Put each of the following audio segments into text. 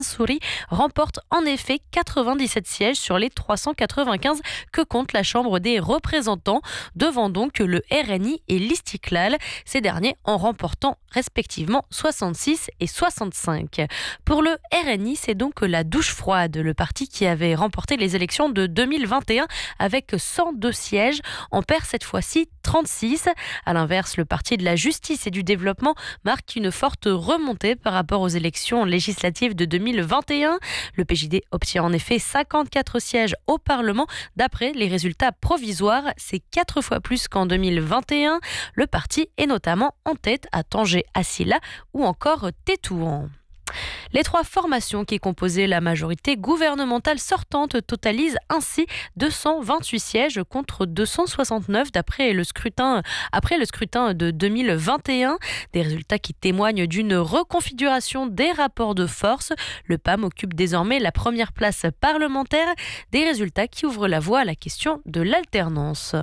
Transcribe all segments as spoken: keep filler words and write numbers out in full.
Souris remporte en effet quatre-vingt-dix-sept sièges sur les trois cent quatre-vingt-quinze que compte la Chambre des représentants, devant donc le R N I et l'Istiklal, ces derniers en remportant respectivement soixante-six et soixante-cinq. Pour le R N I, c'est donc la douche froide. Le parti qui avait remporté les élections de deux mille vingt et un avec cent deux sièges en perd cette fois-ci trente-six. À l'inverse, le parti de la justice et du développement marque une forte remontée par rapport aux élections législatives de deux mille vingt et un. Le P J D obtient en effet cinquante-quatre sièges au Parlement. D'après les résultats provisoires, c'est quatre fois plus qu'en deux mille vingt et un. Le parti est notamment en tête à Tanger, Assila ou encore Tétouan. Les trois formations qui composaient la majorité gouvernementale sortante totalisent ainsi deux cent vingt-huit sièges contre deux cent soixante-neuf d'après le scrutin, après le scrutin de deux mille vingt et un. Des résultats qui témoignent d'une reconfiguration des rapports de force. Le P A M occupe désormais la première place parlementaire. Des résultats qui ouvrent la voie à la question de l'alternance.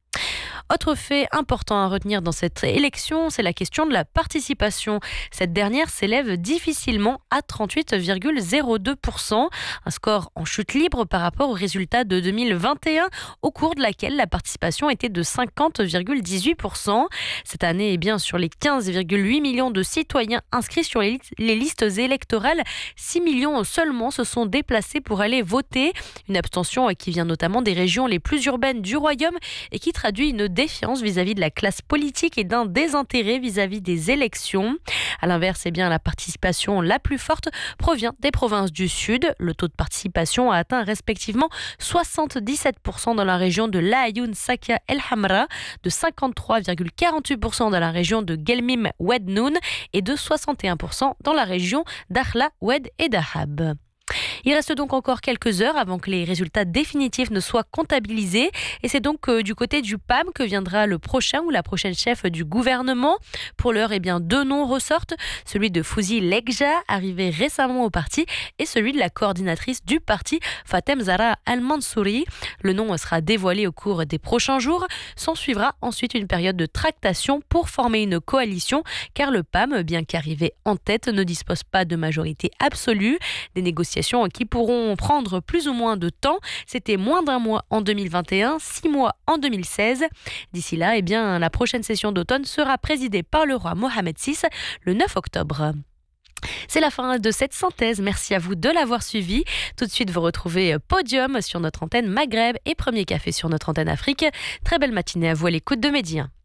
Autre fait important à retenir dans cette élection, c'est la question de la participation. Cette dernière s'élève difficilement à trente-huit virgule zéro deux pour cent, un score en chute libre par rapport aux résultats de deux mille vingt et un, au cours de laquelle la participation était de cinquante virgule dix-huit pour cent. Cette année, eh bien, sur les quinze virgule huit millions de citoyens inscrits sur les listes électorales, six millions seulement se sont déplacés pour aller voter. Une abstention qui vient notamment des régions les plus urbaines du royaume et qui traduit une défiance vis-à-vis de la classe politique et d'un désintérêt vis-à-vis des élections. À l'inverse, eh bien, la participation la plus forte provient des provinces du Sud. Le taux de participation a atteint respectivement soixante-dix-sept pour cent dans la région de Laayoune, Sakia, El Hamra, de cinquante-trois virgule quarante-huit pour cent dans la région de Guelmim, Oued Noun et de soixante et un pour cent dans la région d'Akhla, Oued et Dahab. Il reste donc encore quelques heures avant que les résultats définitifs ne soient comptabilisés et c'est donc euh, du côté du P A M que viendra le prochain ou la prochaine chef du gouvernement. Pour l'heure, eh bien, deux noms ressortent, celui de Fouzi Lekja, arrivé récemment au parti, et celui de la coordinatrice du parti, Fatem Zahra Al-Mansouri. Le nom sera dévoilé au cours des prochains jours. S'en suivra ensuite une période de tractation pour former une coalition, car le P A M, bien qu'arrivé en tête, ne dispose pas de majorité absolue. Des négociations qui pourront prendre plus ou moins de temps. C'était moins d'un mois en deux mille vingt et un, six mois en deux mille seize. D'ici là, eh bien, la prochaine session d'automne sera présidée par le roi Mohamed six le neuf octobre. C'est la fin de cette synthèse. Merci à vous de l'avoir suivi. Tout de suite, vous retrouvez Podium sur notre antenne Maghreb et Premier Café sur notre antenne Afrique. Très belle matinée à vous à l'écoute de Midi un.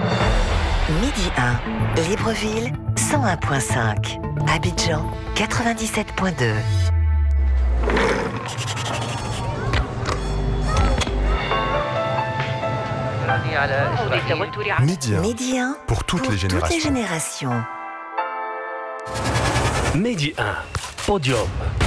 Midi un, Libreville, cent un virgule cinq. Abidjan, quatre-vingt-dix-sept virgule deux. Midi un, Midi un, pour toutes pour les générations. Toutes les générations. Midi un, Podium.